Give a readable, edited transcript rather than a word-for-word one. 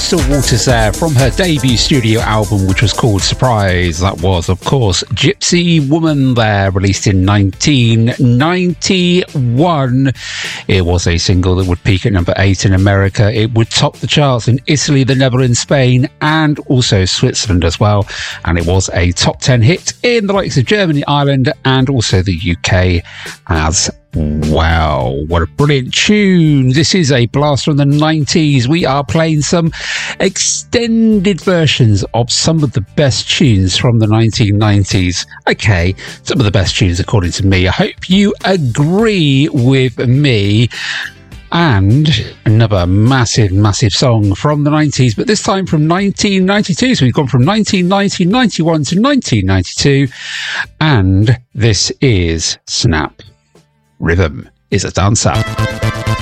Crystal Waters there from her debut studio album, which was called Surprise. That was, of course, Gypsy Woman there, released in 1991. It was a single that would peak at number 8 in America. It would top the charts in Italy, the Netherlands, Spain, and also Switzerland as well. And it was a top 10 hit in the likes of Germany, Ireland, and also the UK as well. What a brilliant tune. This is a blast from the 90s. We are playing some extended versions of some of the best tunes from the 1990s. Okay, some of the best tunes according to me. I hope you agree with me. And another massive song from the 90s, but this time from 1992. So we've gone from 1990, 91 to 1992. And this is Snap. Rhythm is a dancer.